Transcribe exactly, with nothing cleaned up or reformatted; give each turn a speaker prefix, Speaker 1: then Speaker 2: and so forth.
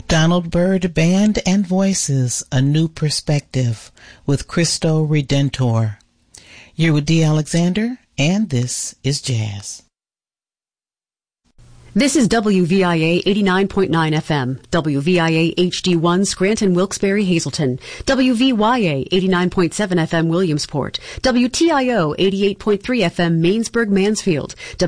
Speaker 1: Donald Byrd Band and Voices, A New Perspective with Cristo Redentor. You're with D. Alexander, and this is Jazz.
Speaker 2: This is W V I A eighty-nine point nine F M, W V I A H D one Scranton, Wilkes-Barre, Hazleton, W V Y A eighty-nine point seven F M Williamsport, W T I O eighty-eight point three F M Mainsburg, Mansfield,